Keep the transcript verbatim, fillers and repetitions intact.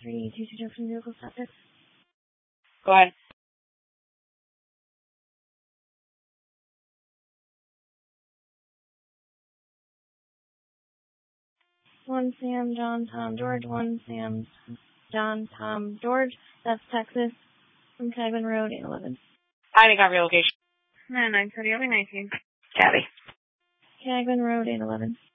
three two two from vehicle stop six. Go ahead. One Sam, John, Tom, George. One Sam, John, Tom, George. That's Texas from Cagman Road, eight eleven. I think our relocation. nine nine thirty, nineteen. Tabby. Cagman Road, eight eleven.